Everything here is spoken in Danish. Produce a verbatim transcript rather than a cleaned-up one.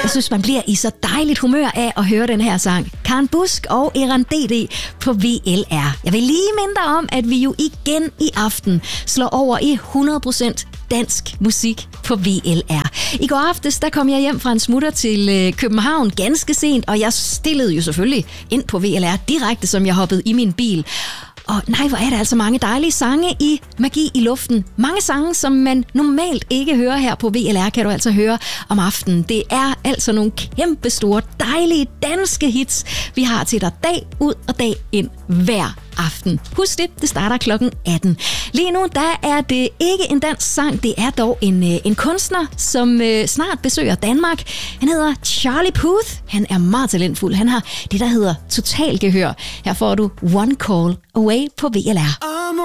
Jeg synes, man bliver i så dejligt humør af at høre den her sang. Karen Busk og Eran D D på V L R. Jeg vil lige minde dig om, at vi jo igen i aften slår over i hundrede procent dansk musik på V L R. I går aftes, der kom jeg hjem fra en smutter til øh, København ganske sent, og jeg stillede jo selvfølgelig ind på V L R direkte, som jeg hoppede i min bil. Og nej, hvor er der altså mange dejlige sange i Magi i Luften. Mange sange, som man normalt ikke hører her på V L R, kan du altså høre om aftenen. Det er altså nogle kæmpe store, dejlige danske hits, vi har til dig dag ud og dag ind hver aften. Husk det, det starter klokken atten. Lige nu, der er det ikke en dansk sang, det er dog en, en kunstner, som øh, snart besøger Danmark. Han hedder Charlie Puth. Han er meget talentfuld. Han har det, der hedder Total Gehør. Her får du One Call Away på V L R.